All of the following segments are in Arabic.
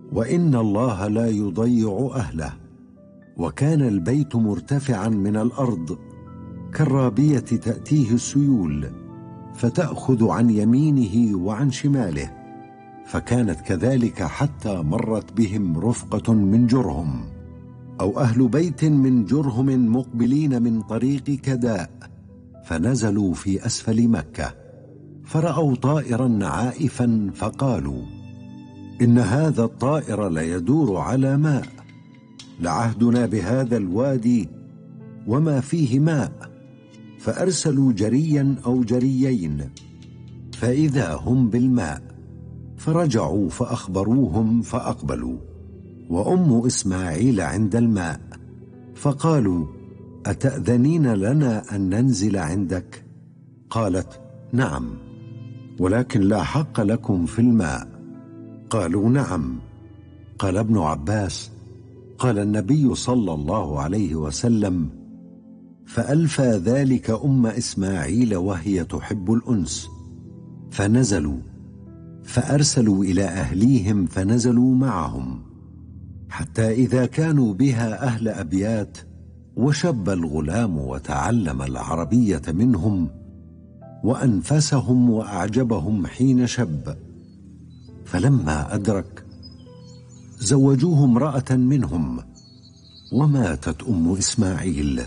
وإن الله لا يضيع أهله. وكان البيت مرتفعا من الأرض كالرابية تأتيه السيول فتأخذ عن يمينه وعن شماله، فكانت كذلك حتى مرت بهم رفقة من جرهم أو أهل بيت من جرهم مقبلين من طريق كداء، فنزلوا في أسفل مكة فرأوا طائرا عائفا فقالوا: إن هذا الطائر ليدور على ماء، لعهدنا بهذا الوادي وما فيه ماء. فأرسلوا جريا أو جريين فإذا هم بالماء، فرجعوا فأخبروهم فأقبلوا، وأم إسماعيل عند الماء، فقالوا: أتأذنين لنا أن ننزل عندك؟ قالت: نعم، ولكن لا حق لكم في الماء. قالوا: نعم. قال ابن عباس: قال النبي صلى الله عليه وسلم: فألفى ذلك أم إسماعيل وهي تحب الأنس، فنزلوا، فأرسلوا إلى أهليهم فنزلوا معهم، حتى إذا كانوا بها أهل أبيات وشب الغلام وتعلم العربية منهم وأنفسهم وأعجبهم حين شب، فلما أدرك زوجوه امرأة منهم، وماتت أم إسماعيل.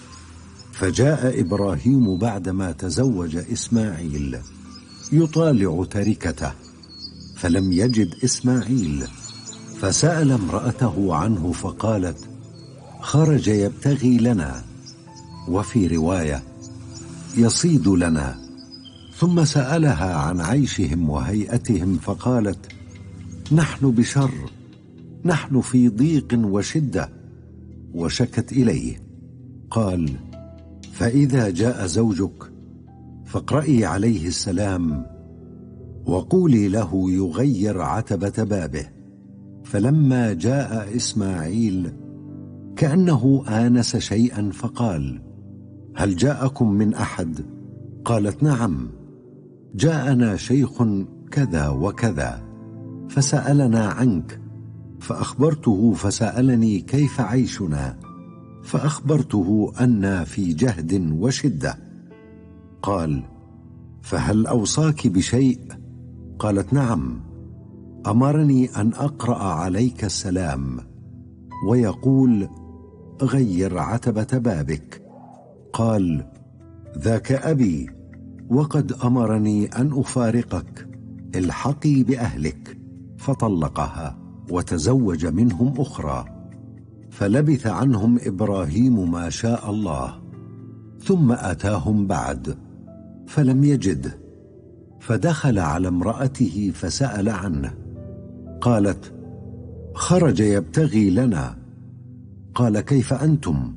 فجاء إبراهيم بعدما تزوج إسماعيل يطالع تركته فلم يجد إسماعيل، فسأل امرأته عنه فقالت: خرج يبتغي لنا، وفي رواية: يصيد لنا. ثم سألها عن عيشهم وهيئتهم فقالت: نحن بشر، نحن في ضيق وشدة، وشكت إليه. قال: فإذا جاء زوجك فاقرئي عليه السلام وقولي له يغير عتبة بابه. فلما جاء إسماعيل كأنه آنس شيئا فقال: هل جاءكم من أحد؟ قالت: نعم، جاءنا شيخ كذا وكذا فسألنا عنك، فأخبرته فسألني كيف عيشنا، فأخبرته أنا في جهد وشدة. قال: فهل أوصاك بشيء؟ قالت: نعم، أمرني أن أقرأ عليك السلام ويقول: غير عتبة بابك. قال: ذاك أبي، وقد أمرني أن أفارقك، الحقي بأهلك. فطلقها وتزوج منهم أخرى، فلبث عنهم إبراهيم ما شاء الله، ثم أتاهم بعد فلم يجده، فدخل على امرأته فسأل عنه. قالت: خرج يبتغي لنا. قال: كيف أنتم؟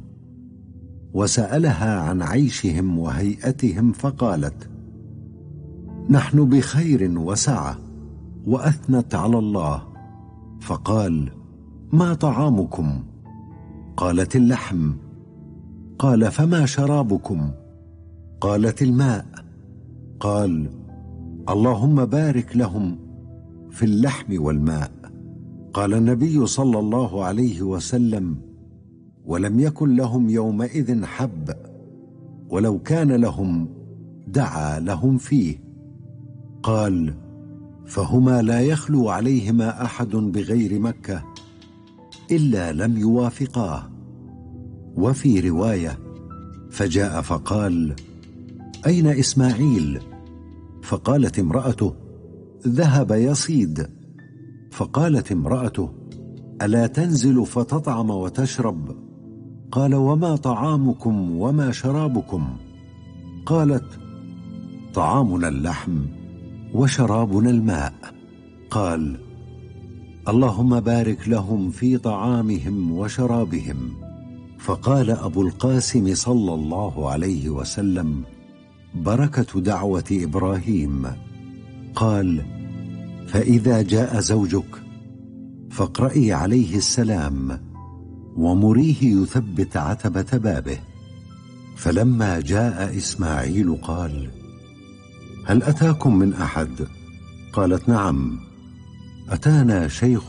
وسألها عن عيشهم وهيئتهم فقالت: نحن بخير وسعة. وأثنت على الله، فقال: ما طعامكم؟ قالت: اللحم. قال: فما شرابكم؟ قالت: الماء. قال: اللهم بارك لهم في اللحم والماء. قال النبي صلى الله عليه وسلم: ولم يكن لهم يومئذ حب، ولو كان لهم دعا لهم فيه. قال: فهما لا يخلو عليهما أحد بغير مكة إلا لم يوافقاه. وفي رواية: فجاء فقال: أين إسماعيل؟ فقالت امرأته: ذهب يصيد. فقالت امرأته: ألا تنزل فتطعم وتشرب؟ قال: وما طعامكم وما شرابكم؟ قالت: طعامنا اللحم وشرابنا الماء. قال: اللهم بارك لهم في طعامهم وشرابهم. فقال أبو القاسم صلى الله عليه وسلم: بركة دعوة إبراهيم. قال: فإذا جاء زوجك فاقرئي عليه السلام ومريه يثبت عتبة بابه. فلما جاء إسماعيل قال: هل أتاكم من أحد؟ قالت: نعم، أتانا شيخ